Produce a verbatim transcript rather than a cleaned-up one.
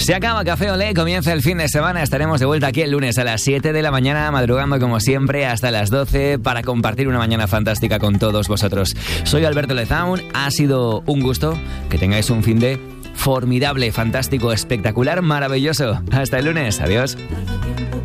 Se acaba Café Olé, comienza el fin de semana. Estaremos de vuelta aquí el lunes a las siete de la mañana, madrugando como siempre hasta las doce para compartir una mañana fantástica con todos vosotros. Soy Alberto Lezaun, ha sido un gusto. Que tengáis un fin de formidable, fantástico, espectacular, maravilloso. Hasta el lunes, adiós.